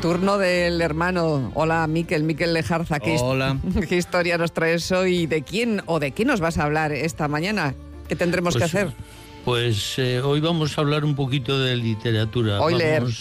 Turno del hermano. Hola, Miquel Lejarza. Hola. ¿Qué historia nos traes hoy? ¿De quién o de qué nos vas a hablar esta mañana? ¿Qué tendremos que hacer? Pues hoy vamos a hablar un poquito de literatura. Hoy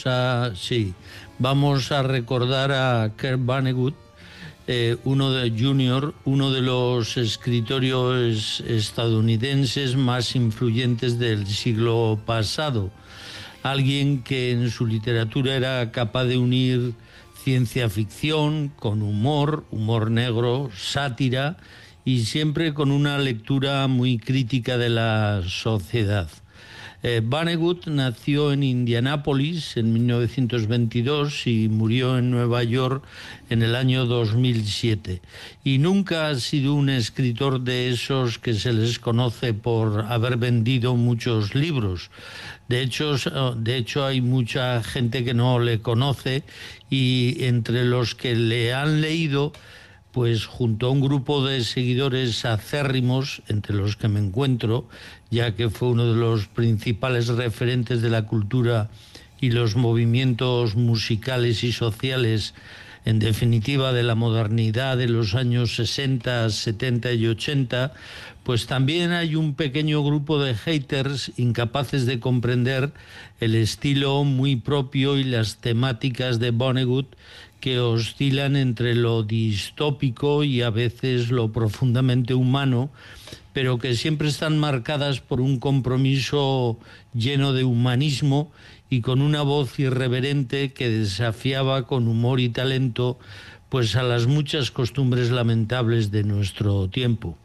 Vamos a recordar a Kurt Vonnegut, uno de los escritores estadounidenses más influyentes del siglo pasado. Alguien que en su literatura era capaz de unir ciencia ficción con humor negro, sátira y siempre con una lectura muy crítica de la sociedad. Vonnegut nació en Indianápolis en 1922 y murió en Nueva York en el año 2007. Y nunca ha sido un escritor de esos que se les conoce por haber vendido muchos libros. De hecho, hay mucha gente que no le conoce y entre los que le han leído, pues junto a un grupo de seguidores acérrimos, entre los que me encuentro, ya que fue uno de los principales referentes de la cultura y los movimientos musicales y sociales, en definitiva de la modernidad de los años 60, 70 y 80, pues también hay un pequeño grupo de haters incapaces de comprender el estilo muy propio y las temáticas de Vonnegut, que oscilan entre lo distópico y a veces lo profundamente humano, pero que siempre están marcadas por un compromiso lleno de humanismo y con una voz irreverente que desafiaba con humor y talento pues a las muchas costumbres lamentables de nuestro tiempo.